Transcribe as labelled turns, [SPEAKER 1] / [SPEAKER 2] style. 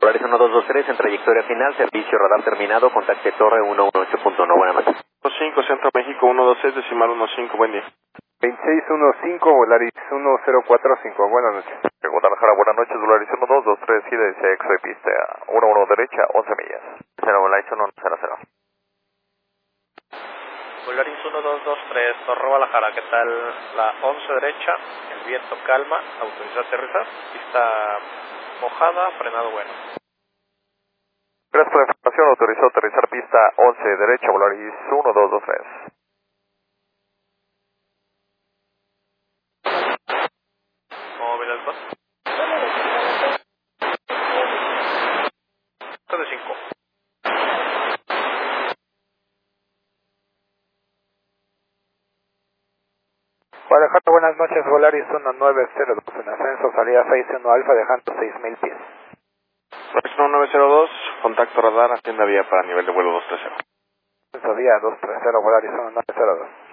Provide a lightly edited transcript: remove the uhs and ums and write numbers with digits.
[SPEAKER 1] Volaris 1223 en trayectoria final, servicio radar terminado, contacte torre 118.1, buenas noches.
[SPEAKER 2] 5 Centro México 126 decimal 15, buen día.
[SPEAKER 3] 2615 Volaris 1045, buenas noches.
[SPEAKER 4] Guadalajara, buenas noches, Volaris 1223, gira CX de pista 11 derecha, 11 millas. 0 Volaris 100.
[SPEAKER 5] Volaris 1223, Torre Guadalajara, ¿qué tal? La 11 derecha, el viento calma, autorizado a aterrizar, pista mojada, frenado bueno.
[SPEAKER 4] Gracias por la información, autorizado a aterrizar pista 11 derecha, Volaris 1223.
[SPEAKER 5] Móvil alto. 5.
[SPEAKER 3] Guadalajara, buenas noches, Volaris 1902, en ascenso, salida 61 Alfa, dejando 6000 pies.
[SPEAKER 2] Volaris 1902, contacto radar, atienda vía para nivel de vuelo 230.
[SPEAKER 3] Ascenso vía 230, Volaris 1902.